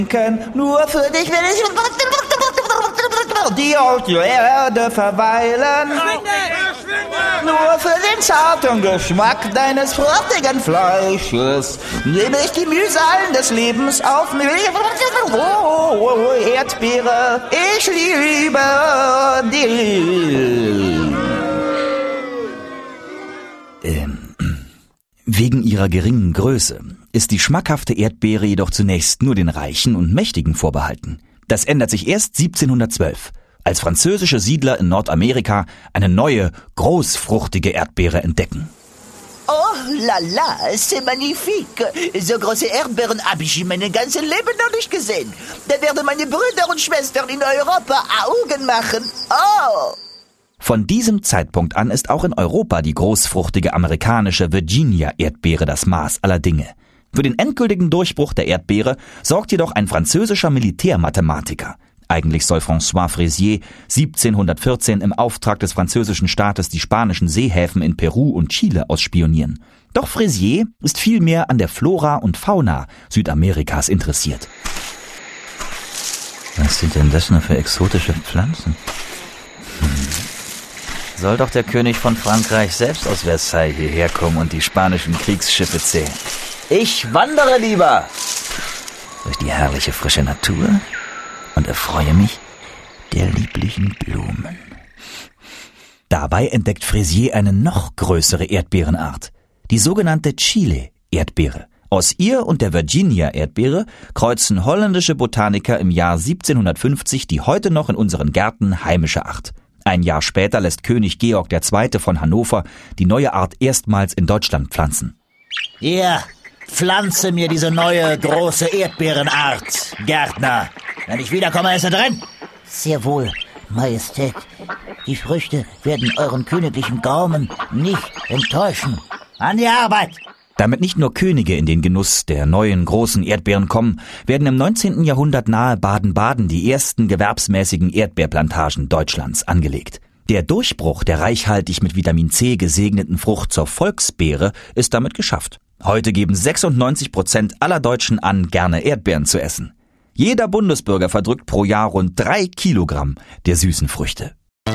Nur für dich will ich die auf der Erde verweilen. Nur für den zarten Geschmack deines fruchtigen Fleisches nehme ich die Mühsalen des Lebens auf mich. Oh, Erdbeere, ich liebe dich. Wegen ihrer geringen Größe ist die schmackhafte Erdbeere jedoch zunächst nur den Reichen und Mächtigen vorbehalten. Das ändert sich erst 1712, als französische Siedler in Nordamerika eine neue, großfruchtige Erdbeere entdecken. Oh la la, c'est magnifique. So große Erdbeeren habe ich in meinem ganzen Leben noch nicht gesehen. Da werden meine Brüder und Schwestern in Europa Augen machen. Oh! Von diesem Zeitpunkt an ist auch in Europa die großfruchtige amerikanische Virginia-Erdbeere das Maß aller Dinge. Für den endgültigen Durchbruch der Erdbeere sorgt jedoch ein französischer Militärmathematiker. Eigentlich soll François Fresier 1714 im Auftrag des französischen Staates die spanischen Seehäfen in Peru und Chile ausspionieren. Doch Fresier ist vielmehr an der Flora und Fauna Südamerikas interessiert. Was sind denn das nur für exotische Pflanzen? Soll doch der König von Frankreich selbst aus Versailles hierher kommen und die spanischen Kriegsschiffe zählen. Ich wandere lieber durch die herrliche frische Natur und erfreue mich der lieblichen Blumen. Dabei entdeckt Fresier eine noch größere Erdbeerenart, die sogenannte Chile-Erdbeere. Aus ihr und der Virginia-Erdbeere kreuzen holländische Botaniker im Jahr 1750 die heute noch in unseren Gärten heimische Art. Ein Jahr später lässt König Georg II. Von Hannover die neue Art erstmals in Deutschland pflanzen. Ja, pflanze mir diese neue, große Erdbeerenart, Gärtner. Wenn ich wiederkomme, ist er drin. Sehr wohl, Majestät. Die Früchte werden euren königlichen Gaumen nicht enttäuschen. An die Arbeit! Damit nicht nur Könige in den Genuss der neuen großen Erdbeeren kommen, werden im 19. Jahrhundert nahe Baden-Baden die ersten gewerbsmäßigen Erdbeerplantagen Deutschlands angelegt. Der Durchbruch der reichhaltig mit Vitamin C gesegneten Frucht zur Volksbeere ist damit geschafft. Heute geben 96% aller Deutschen an, gerne Erdbeeren zu essen. Jeder Bundesbürger verdrückt pro Jahr rund 3 Kilogramm der süßen Früchte.